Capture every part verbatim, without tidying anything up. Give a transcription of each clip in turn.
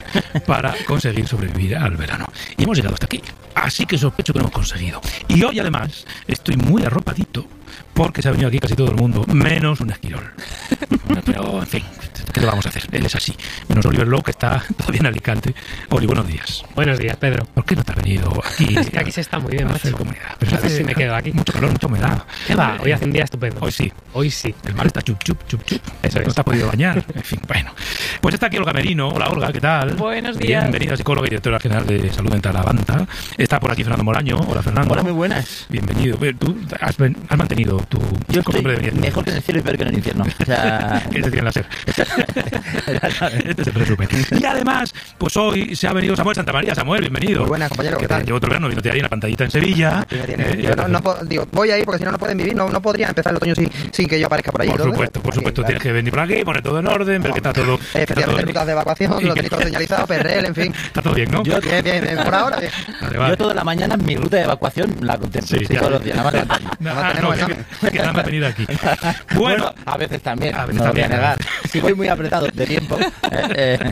para conseguir sobrevivir al verano. Y hemos llegado hasta aquí. Así que sospecho que lo hemos conseguido. Y hoy, además, estoy muy arropadito porque se ha venido aquí casi todo el mundo, menos un esquirol. Pero, en fin, ¿qué le vamos a hacer? Él es así. Menos Oliver Lowe, que está todavía en Alicante. Oli, buenos días. Buenos días, Pedro. ¿Por qué no te has venido aquí? Es que aquí se está muy bien, a hacer macho. comunidad. Pero A ver si me quedo aquí. Mucho calor, mucha humedad. ¿Qué va? Hoy hace un día estupendo. Hoy sí. Hoy sí. El mar está chup, chup, chup, chup. Eso no es. te has podido bañar. En fin, bueno. Pues está aquí Olga Merino. Hola, Olga, ¿qué tal? Buenos días. Bienvenida, psicóloga y directora general de Salud Mental Avanta. Está por aquí Fernando Moraño. Hola, Fernando. Hola, muy buenas. Bienvenido. Tú has, has mantenido tu Yo costumbre de estoy venir. mejor que en el cielo y peor que en el infierno. O sea... Este tiene la ser. Este se presume. Y además, pues hoy se ha venido Samuel Santamaría. Samuel, bienvenido. Muy buenas, compañero, ¿qué tal? Llevo otro verano viéndote ahí en la pantallita en Sevilla. Eh, yo no, no po- digo, voy ahí porque si no, no pueden vivir. No, no podría empezar el otoño sin, sin que yo aparezca por ahí. Por entonces, supuesto, por aquí, supuesto, claro. tienes que venir por aquí, poner todo en orden, ver que está todo... está Efectivamente, todo- rutas de evacuación, lo tenéis todo señalizado, P R L, en fin. Está todo bien, ¿no? Yo- Bien, bien, bien, por ahora, bien. Vale, vale. Yo toda la mañana mi ruta de evacuación la contemplo. Sí, Sí, ya. todos los días, nada más levantarme. No, Ahora ah, tenemos no, el es que, es que nada más venido aquí. Bueno, Bueno, a veces también, A veces no lo voy a también. negar. Si voy muy apretado de tiempo. eh, eh,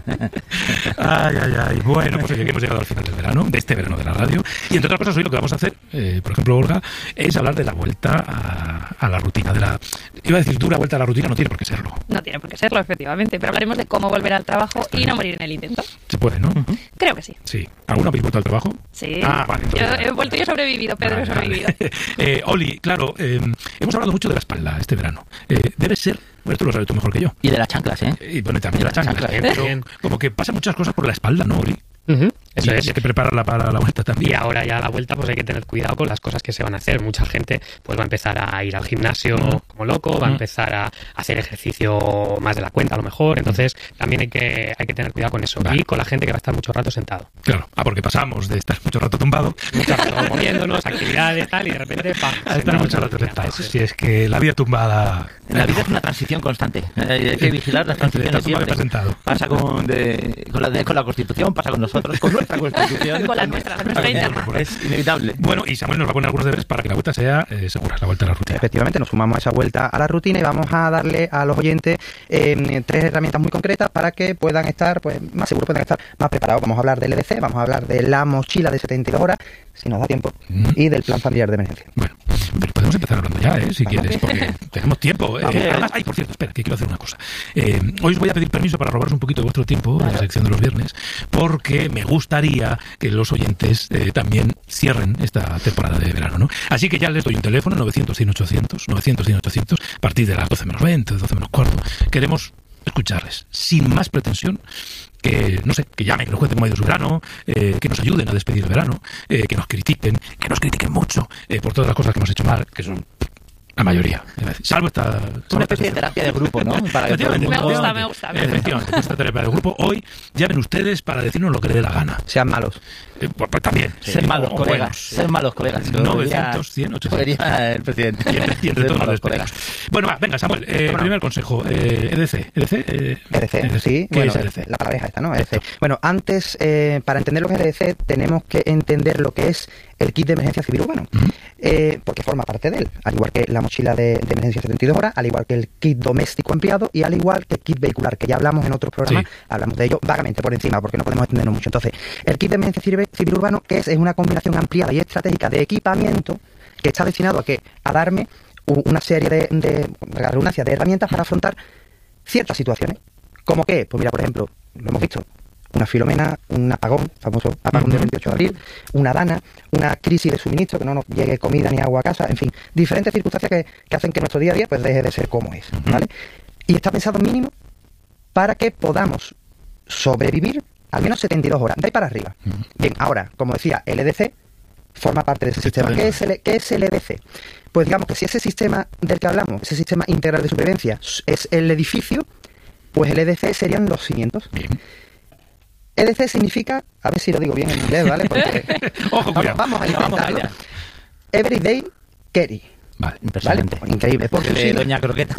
ay, ay, ay. Bueno, pues oye, que hemos llegado al final del verano, de este verano de la radio. Y entre otras cosas, hoy lo que vamos a hacer, eh, por ejemplo, Olga, es hablar de la vuelta a, a la rutina. De la, iba a decir, dura vuelta a la rutina, no tiene por qué serlo. No tiene por qué serlo, efectivamente, pero hablaremos de cómo volver al trabajo y no morir en el intento. Se puede, ¿no? Creo que sí. Sí. ¿Alguno habéis vuelto al trabajo? Sí. Ah, vale. Yo entonces- he vuelto y he sobrevivido, Pedro, he Vale, sobrevivido. vale. Eh, Oli, claro, eh, hemos hablado mucho de la espalda este verano. Eh, debe ser, bueno, esto lo sabes tú mejor que yo. y de las chanclas, ¿eh? Y bueno, también de la chancla. chancla, Pero bien. como que pasan muchas cosas por la espalda, ¿no, Oli? Ujú, Eso y es. hay que prepararla para la vuelta también. Y ahora ya a la vuelta pues hay que tener cuidado con las cosas que se van a hacer. Mucha gente pues va a empezar a ir al gimnasio como loco, va a empezar a hacer ejercicio más de la cuenta a lo mejor. Entonces también hay que, hay que tener cuidado con eso. Vale. Y con la gente que va a estar mucho rato sentado. Claro. Ah, porque pasamos de estar mucho rato tumbado Mucho rato moviéndonos, actividades, tal, y de repente ¡pam! a estar mucho rato sentado. Si es que la vida tumbada... La vida es una transición constante. Eh, hay que vigilar las transiciones Está siempre. sentado. Pasa con, de, con, la, de- con la Constitución, pasa con nosotros, con nuestra Constitución. Con la nuestra, la nuestra interna. Es inevitable. Bueno, y Samuel nos va a poner algunos deberes para que la vuelta sea eh, segura, la vuelta a la rutina. Efectivamente, nos sumamos a esa vuelta a la rutina y vamos a darle a los oyentes eh, tres herramientas muy concretas para que puedan estar pues más seguros, puedan estar más preparados. Vamos a hablar del E D C, vamos a hablar de la mochila de setenta y dos horas, si nos da tiempo, Mm. y del plan familiar de emergencia. Bueno, pero podemos empezar hablando ya, ¿eh? Si quieres, porque tenemos tiempo. Eh, Vamos. además, ay, por cierto, espera, que quiero hacer una cosa. Eh, hoy os voy a pedir permiso para robaros un poquito de vuestro tiempo en la sección de los viernes, porque me gustaría que los oyentes eh, también cierren esta temporada de verano, ¿no? Así que ya les doy un teléfono, novecientos cien ochocientos, novecientos cien ochocientos, a partir de las doce menos veinte, doce menos cuarto. Queremos escucharles, sin más pretensión, que, no sé, que llamen, que nos cuenten cómo ha ido su verano, eh, que nos ayuden a despedir el verano, eh, que nos critiquen, que nos critiquen mucho eh, por todas las cosas que hemos hecho mal, que son la mayoría. Salvo esta... Es una especie de terapia de grupo, ¿no? Para que todo el Efectivamente, Me mundo... gusta, me gusta, me gusta. Efectivamente, pues esta terapia de grupo. Hoy llamen ustedes para decirnos lo que les dé la gana. Sean malos. Eh, pues, pues también. Ser eh, malos o colegas, buenos. ser malos colegas. novecientos, cien, ochocientos. Lo diría el presidente. Y entre, y entre Ser todos nos malos despedimos. colegas. Bueno, va, venga, Samuel, eh, Bueno. primer consejo. Eh, E D C. E D C, eh, E D C, sí. ¿Qué Bueno, es E D C? la palabra esta, ¿no? E D C. Bueno, antes, eh, para entender lo que es E D C, tenemos que entender lo que es el kit de emergencia civil urbano, Ujú. eh, porque forma parte de él, al igual que la mochila de, de emergencia setenta y dos horas, al igual que el kit doméstico empleado y al igual que el kit vehicular, que ya hablamos en otros programas, Sí. hablamos de ello vagamente por encima, porque no podemos extendernos mucho. Entonces, el kit de emergencia civil, civil urbano, que es, es una combinación ampliada y estratégica de equipamiento que está destinado a que a darme u- una serie de, de, la redundancia, de herramientas para afrontar ciertas situaciones. ¿Cómo qué? Pues mira, por ejemplo, lo hemos visto, una filomena, un apagón, famoso apagón del veintiocho de abril, una dana, una crisis de suministro, que no nos llegue comida ni agua a casa, en fin, diferentes circunstancias que, que hacen que nuestro día a día pues deje de ser como es, ¿vale? Y está pensado mínimo para que podamos sobrevivir al menos setenta y dos horas, de ahí para arriba. Bien, ahora, como decía, el E D C forma parte de ese sistema. ¿Qué es, el, ¿Qué es el E D C? Pues digamos que si ese sistema del que hablamos, ese sistema integral de supervivencia, es el edificio, pues el E D C serían los cimientos. Bien. E D C significa, a ver si lo digo bien en inglés, ¿vale? Porque, Ojo, vamos, cuidado. vamos a Venga, vamos intentarlo. allá. Everyday Carry. Vale. ¿Vale? Impresionante. Increíble. Por sus De siglas, Doña Croqueta.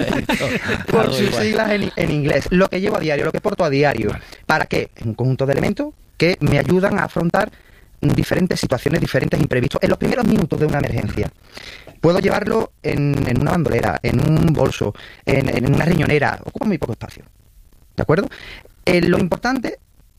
por Algo sus igual. siglas en, en inglés. Lo que llevo a diario, lo que porto a diario. Vale. ¿Para qué? Un conjunto de elementos que me ayudan a afrontar diferentes situaciones, diferentes imprevistos en los primeros minutos de una emergencia. Puedo llevarlo en, en una bandolera, en un bolso, en, en una riñonera. Ocupa muy poco espacio. ¿De acuerdo? Eh, lo importante